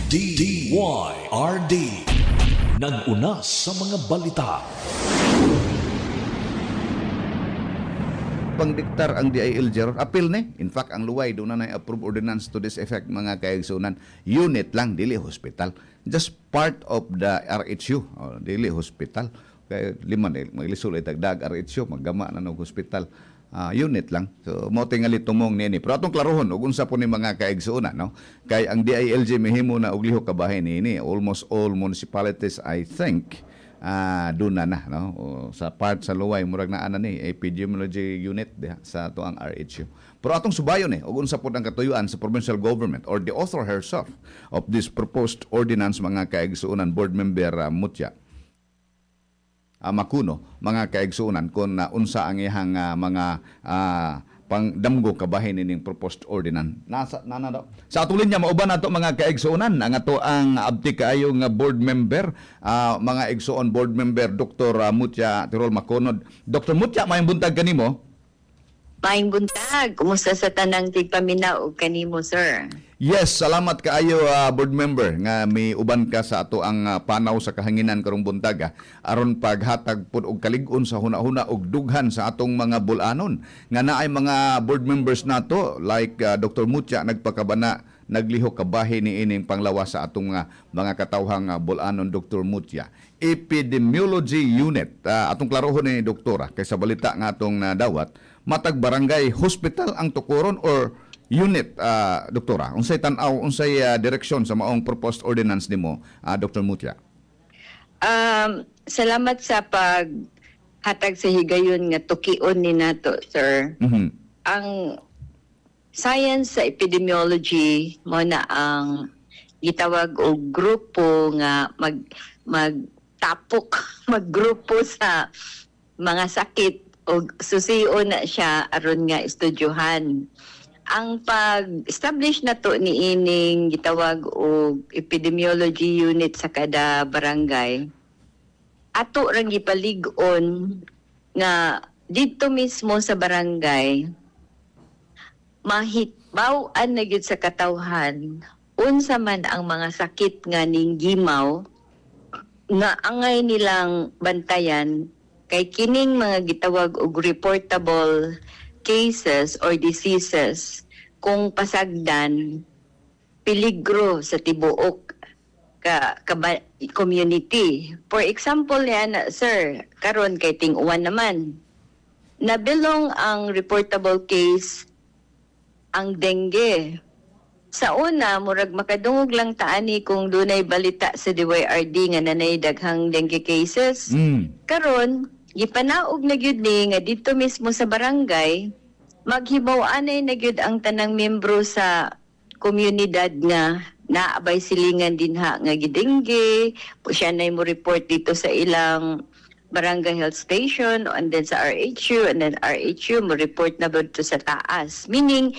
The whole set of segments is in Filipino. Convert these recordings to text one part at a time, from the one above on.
DYRD nag-una sa mga balita. Pangdiktar ang DILG appeal ni. In fact, ang luway doon na approve ordinance to this effect mga kaigsunan. Unit lang, dili hospital. Just part of the RHU, dili hospital. Kaya lima na, maglisuloy tagdag RHU, maggama na ng hospital. Unit lang. So, mo tingali tumong nini. Pero atong klarohon, ug unsa po ni mga kaigsunan, no? Kay ang DILG mahimo na og lihok kabahin ni almost all municipalities, I think, doon na no? Sa part sa luway murag na ana ni epidemiology unit diha sa ato ang RHU. Pero atong subayon ug unsa pud ang katuyuan sa provincial government or the author herself of this proposed ordinance mga kaigsuunan board member Mutya Makuno mga kaigsuunan kun unsa ang ihang mga pangdamgo kabahin ning proposed ordinance. Nasa daw. Sa atulin niya mauban nato mga kaigsuonan ang ato ang abti kaayo nga board member, mga igsuon board member Dr. Mutya Tirol Maconod. Dr. Mutya, maayong buntag kanimo. Maayong buntag. Kumusta sa tanang tigpaminaw kanimo, sir? Yes, salamat kaayo board member nga may uban ka sa ato ang panaw sa kahanginan karong buntag aron paghatag pud og kalig-on sa hunahuna og dughan sa atong mga bulanon nga naay mga board members nato like Dr. Mutya nagpakabana naglihok kabahin ni ining panglawas sa atong mga katawhang bulanon Dr. Mutya. Epidemiology unit atong klarohon ni doktora kay sa balita nga atong nadawat matag barangay hospital ang tukuron or unit, doktora, unsay tan-aw, unsay direksyon sa maong proposed ordinance nimo, Dr. Mutya? Salamat sa paghatag sa higayon nga tukion ni nato, sir. Mm-hmm. Ang science sa epidemiology mo na ang gitawag og grupo nga magtapok, maggrupo sa mga sakit o susiyo na siya aron nga estudyohan. Ang pag-establish na to ni ining gitawag og epidemiology unit sa kada barangay, ato rang gipalig-on nga dito mismo sa barangay mahitbaw-an na gyud sa katawhan unsa man ang mga sakit nga ning gimaw nga angay nilang bantayan kay kining mga gitawag og reportable cases or diseases kung pasagdan peligro sa tibuok community. For example yan, sir, karon kay ting-uwan naman, nabilong ang reportable case ang dengue. Sa una, murag makadungog lang taani kung dunay balita sa DYRD nga nanay daghang dengue cases. Karon gipanaog na gyud ni nga dito mismo sa barangay maghibaw-anay na gyud ang tanang membro sa komunidad nga naabay silingan dinha nga gidengge siya nay mo report dito sa ilang barangay health station and then sa RHU and then RHU mo report na dito sa taas, meaning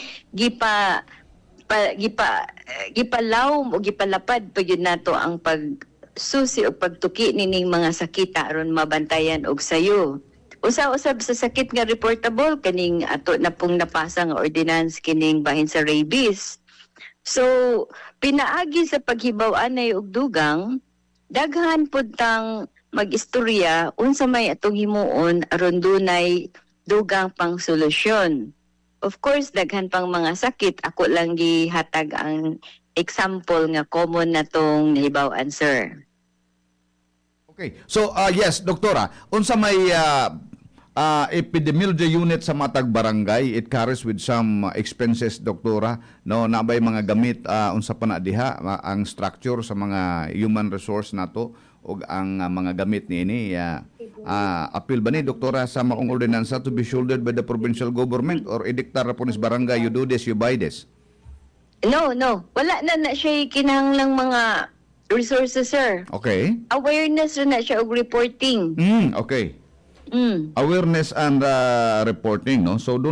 gipalaw o gipalapad pa gyud nato ang susi o pagtuki nining mga sakita aron mabantayan og sayo. Usa-usab sa sakit nga reportable kaning ato na pong napasa nga ordinance kining bahin sa rabies. So pinaagi sa paghibaw-anay og dugang daghan pud tang mag-istorya unsa may atong himuon aron dunay dugang pang solusyon. Of course daghan pang mga sakit, ako lang gihatag ang example nga common na tong nahibaw-an, sir. Okay. So, yes, doktora, unsa may epidemiology unit sa matag barangay, it carries with some expenses, doktora, no, nabay mga gamit, unsa pa na diha, ang structure sa mga human resource nato o ang mga gamit niini, appeal ba ni, doktora, sa maong ordinansa to be shouldered by the provincial government or ediktar na po nis barangay, you do this, you buy this? No. Wala na siya kinahanglang mga resources, sir. Okay. Awareness na siya og reporting. Okay. Awareness and reporting, no? So